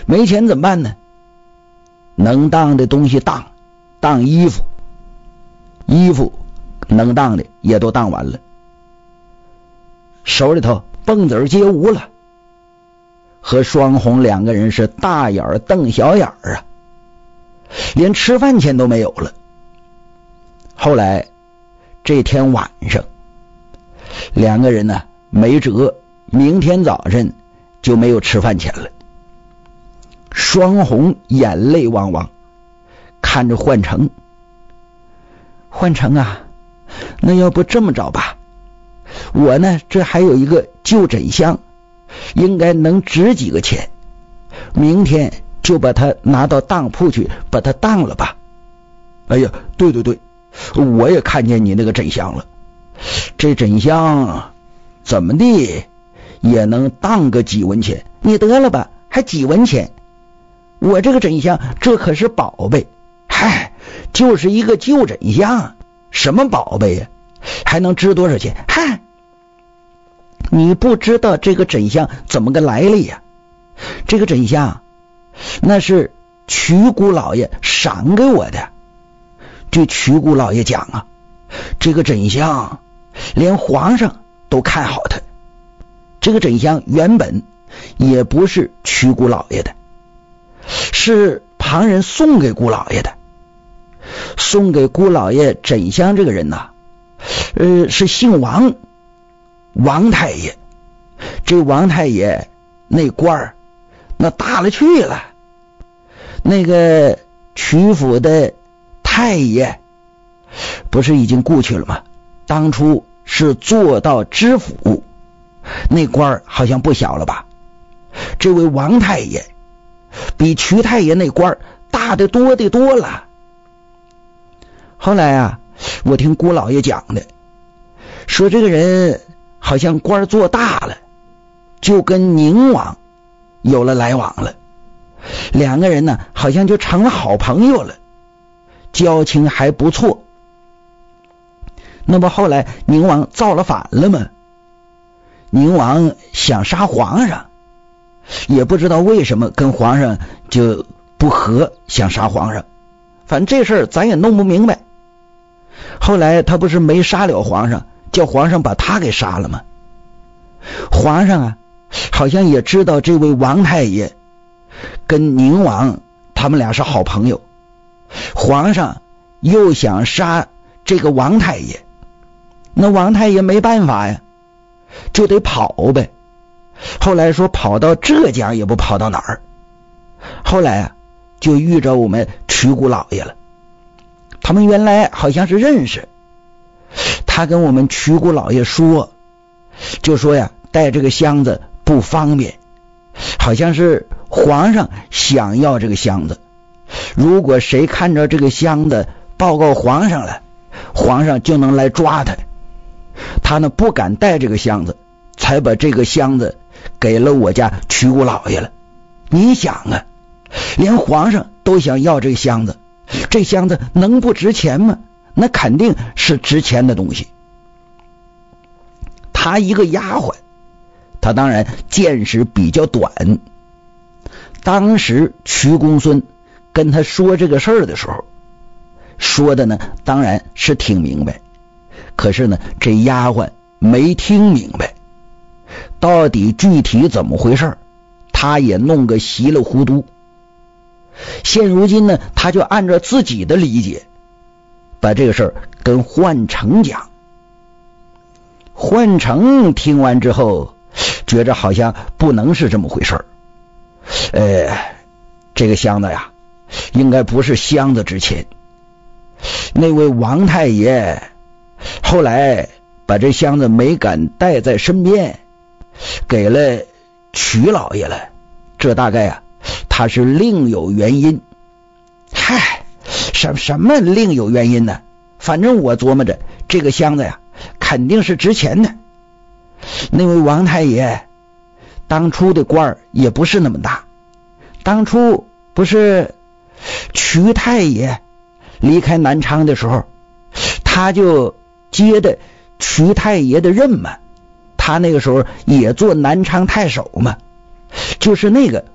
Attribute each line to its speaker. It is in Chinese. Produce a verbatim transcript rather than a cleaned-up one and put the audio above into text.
Speaker 1: 没钱怎么办呢？能当的东西当，当衣服，衣服能当的也都当完了，手里头蹦子皆无了，和双红两个人是大眼瞪小眼啊，连吃饭钱都没有了。后来这天晚上，两个人呢没辙，明天早晨就没有吃饭钱了。双红眼泪汪汪，看着焕成，焕成啊，那要不这么着吧，我呢这还有一个旧枕箱，应该能值几个钱，明天就把它拿到当铺去把它当了吧。哎呀，对对对，我也看见你那个枕箱了，这枕箱怎么地也能当个几文钱。你得了吧，还几文钱？我这个枕箱这可是宝贝，嗨，就是一个旧枕箱，什么宝贝呀，还能值多少钱？嗨，你不知道这个枕箱怎么个来历呀？这个枕箱那是曲姑老爷赏给我的。据曲姑老爷讲啊，这个枕箱连皇上都看好它。这个枕箱原本也不是曲姑老爷的，是旁人送给姑老爷的。送给姑老爷枕箱这个人呐，呃，是姓王，王太爷。这王太爷那官儿那大了去了，那个曲府的太爷不是已经故去了吗？当初是做到知府，那官儿好像不小了吧？这位王太爷比曲太爷那官儿大得多得多了。后来啊，我听姑老爷讲的，说这个人好像官儿做大了，就跟宁王有了来往了，两个人呢好像就成了好朋友了，交情还不错。那么后来宁王造了反了吗？宁王想杀皇上，也不知道为什么跟皇上就不和，想杀皇上，反正这事儿咱也弄不明白。后来他不是没杀了皇上，叫皇上把他给杀了吗？皇上啊好像也知道这位王太爷跟宁王他们俩是好朋友，皇上又想杀这个王太爷，那王太爷没办法呀，就得跑呗。后来说跑到浙江也不跑到哪儿，后来啊就遇着我们曲姑老爷了。他们原来好像是认识，他跟我们曲姑老爷说，就说呀带这个箱子不方便，好像是皇上想要这个箱子，如果谁看着这个箱子报告皇上了，皇上就能来抓他。他呢不敢带这个箱子，才把这个箱子给了我家曲姑老爷了。你想啊，连皇上都想要这个箱子，这箱子能不值钱吗？那肯定是值钱的东西。他一个丫鬟，他当然见识比较短。当时曲公孙跟他说这个事儿的时候，说的呢当然是挺明白，可是呢这丫鬟没听明白，到底具体怎么回事他也弄个稀里糊涂。现如今呢他就按照自己的理解把这个事儿跟焕成讲。焕成听完之后觉着好像不能是这么回事儿，呃，这个箱子呀应该不是箱子值钱，那位王太爷后来把这箱子没敢带在身边，给了曲老爷了，这大概啊他是另有原因。嗨，什什么另有原因呢？反正我琢磨着这个箱子呀肯定是值钱的。那位王太爷当初的官儿也不是那么大，当初不是曲太爷离开南昌的时候，他就接的曲太爷的任嘛，他那个时候也做南昌太守嘛，就是那个